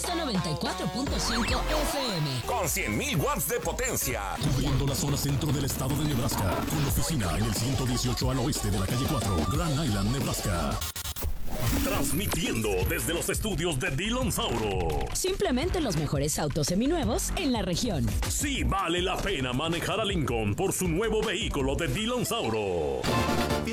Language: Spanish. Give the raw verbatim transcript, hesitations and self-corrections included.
Gusto noventa y cuatro punto cinco F M. Con cien mil watts de potencia. Cubriendo la zona centro del estado de Nebraska. Con oficina en el ciento dieciocho al oeste de la calle cuatro, Grand Island, Nebraska. Transmitiendo desde los estudios de Dillon Sauro. Simplemente los mejores autos seminuevos en la región. Sí vale la pena manejar a Lincoln por su nuevo vehículo de Dillon Sauro.